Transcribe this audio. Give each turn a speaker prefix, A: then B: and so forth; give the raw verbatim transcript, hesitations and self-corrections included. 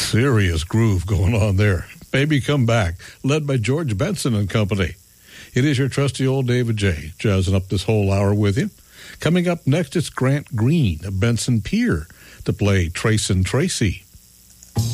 A: serious groove going on there. Baby Come Back, led by George Benson and company. It is your trusty old David J, jazzing up this whole hour with you. Coming up next, it's Grant Green of Benson Pier to play Trace and Tracy.